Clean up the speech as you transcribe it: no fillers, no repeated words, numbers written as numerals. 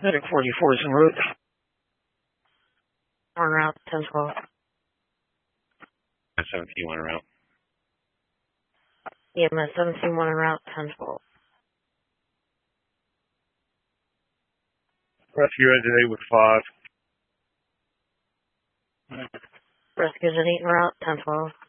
Medic 44 is en route. On route 1012. 17-1 route. EMS 17-1 en route 1012. Rescue at 8 with 5. Rescue's at 8 en route 1012.